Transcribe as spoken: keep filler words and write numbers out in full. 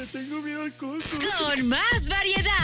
Le tengo miedo al coco. Con más variedad,